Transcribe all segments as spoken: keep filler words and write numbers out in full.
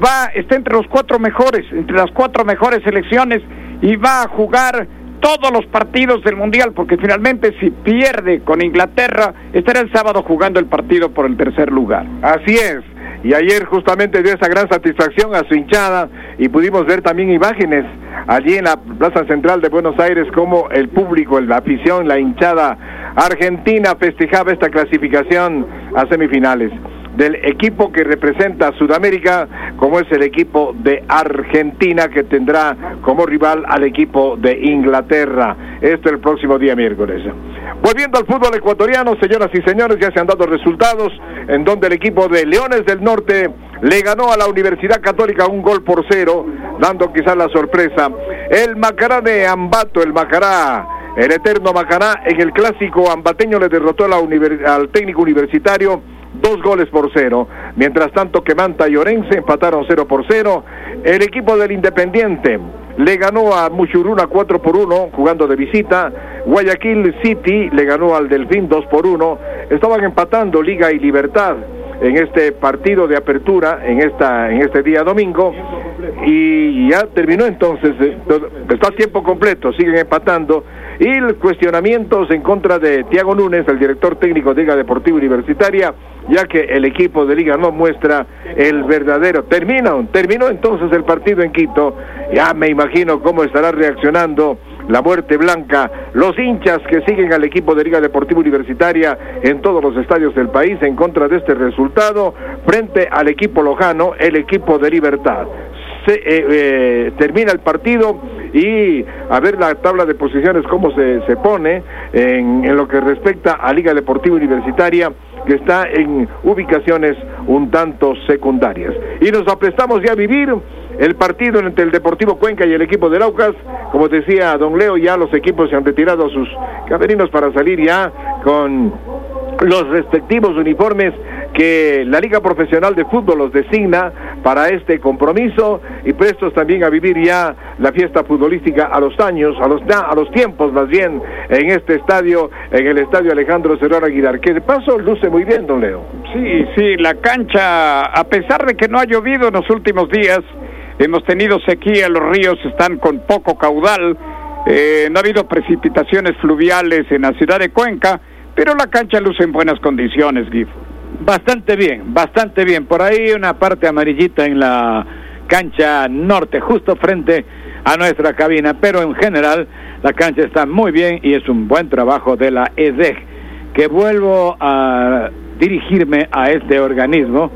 va, está entre los cuatro mejores, entre las cuatro mejores selecciones, y va a jugar todos los partidos del Mundial, porque finalmente si pierde con Inglaterra, estará el sábado jugando el partido por el tercer lugar. Así es, y ayer justamente dio esa gran satisfacción a su hinchada, y pudimos ver también imágenes allí en la Plaza Central de Buenos Aires, como el público, la afición, la hinchada argentina festejaba esta clasificación a semifinales del equipo que representa a Sudamérica, como es el equipo de Argentina, que tendrá como rival al equipo de Inglaterra. Esto el próximo día miércoles. Volviendo al fútbol ecuatoriano, señoras y señores, ya se han dado resultados en donde el equipo de Leones del Norte le ganó a la Universidad Católica un gol por cero, dando quizás la sorpresa. El Macará de Ambato, el Macará, el eterno Macará, en el clásico ambateño le derrotó a la univers- al técnico universitario dos goles por cero. Mientras tanto, Quemanta y Orense empataron cero por cero. El equipo del Independiente le ganó a Muchuruna cuatro por uno, jugando de visita. Guayaquil City le ganó al Delfín dos por uno. Estaban empatando Liga y Libertad en este partido de apertura, en esta en este día domingo, y ya terminó entonces, está a tiempo completo, siguen empatando, y cuestionamientos en contra de Tiago Núñez, el director técnico de Liga Deportiva Universitaria, ya que el equipo de Liga no muestra el verdadero. Terminó, terminó entonces el partido en Quito. Ya me imagino cómo estará reaccionando la muerte blanca, los hinchas que siguen al equipo de Liga Deportiva Universitaria en todos los estadios del país en contra de este resultado, frente al equipo lojano, el equipo de Libertad. Se, eh, eh, termina el partido, y a ver la tabla de posiciones cómo se, se pone en, en lo que respecta a Liga Deportiva Universitaria, que está en ubicaciones un tanto secundarias. Y nos aprestamos ya a vivir el partido entre el Deportivo Cuenca y el equipo del Aucas. Como decía don Leo, ya los equipos se han retirado a sus camerinos para salir ya con los respectivos uniformes que la Liga Profesional de Fútbol los designa para este compromiso, y prestos también a vivir ya la fiesta futbolística a los años, a los a los tiempos más bien, en este estadio, en el estadio Alejandro Serrano Aguilar, que de paso luce muy bien, don Leo. Sí, sí, la cancha, a pesar de que no ha llovido en los últimos días, hemos tenido sequía, los ríos están con poco caudal, eh, no ha habido precipitaciones fluviales en la ciudad de Cuenca, pero la cancha luce en buenas condiciones, Gif. Bastante bien, bastante bien. Por ahí una parte amarillita en la cancha norte, justo frente a nuestra cabina, pero en general la cancha está muy bien y es un buen trabajo de la E D E G, que vuelvo a dirigirme a este organismo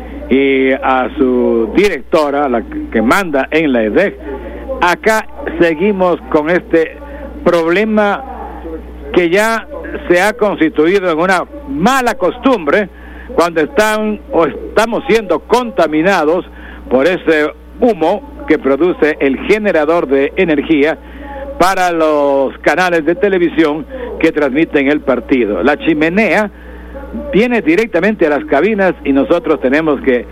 y a su directora, la que manda en la E D E G. Acá seguimos con este problema que ya se ha constituido en una mala costumbre, cuando están o estamos siendo contaminados por ese humo que produce el generador de energía para los canales de televisión que transmiten el partido. La chimenea viene directamente a las cabinas y nosotros tenemos que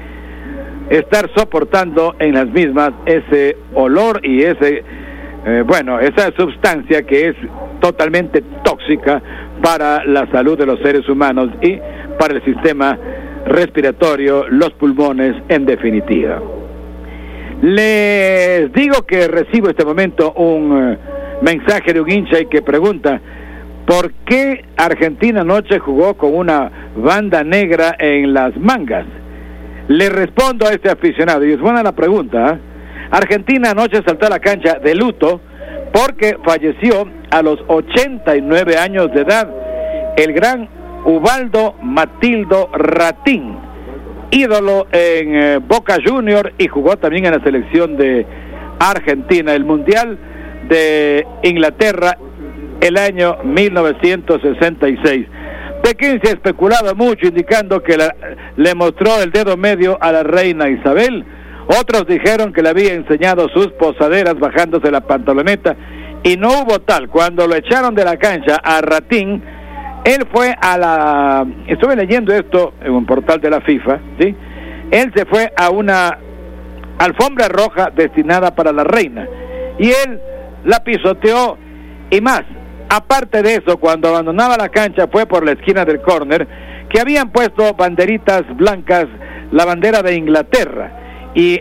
estar soportando en las mismas ese olor y ese eh, bueno, esa sustancia que es totalmente tóxica para la salud de los seres humanos y para el sistema respiratorio, los pulmones, en definitiva. Les digo que recibo en este momento un uh, mensaje de un hincha y que pregunta: ¿por qué Argentina anoche jugó con una banda negra en las mangas? Le respondo a este aficionado, y es buena la pregunta, ¿eh? Argentina anoche saltó a la cancha de luto porque falleció a los ochenta y nueve años de edad el gran Ubaldo Matildo Ratín, ídolo en eh, Boca Junior, y jugó también en la selección de Argentina, el Mundial de Inglaterra el año mil novecientos sesenta y seis. Pekín se ha especulado mucho, indicando que la, le mostró el dedo medio a la reina Isabel. Otros dijeron que le había enseñado sus posaderas bajándose la pantaloneta, y no hubo tal. Cuando lo echaron de la cancha a Ratín, él fue a la... Estuve leyendo esto en un portal de la FIFA, ¿sí? Él se fue a una alfombra roja destinada para la reina, y él la pisoteó, y más. Aparte de eso, cuando abandonaba la cancha fue por la esquina del córner, que habían puesto banderitas blancas, la bandera de Inglaterra, y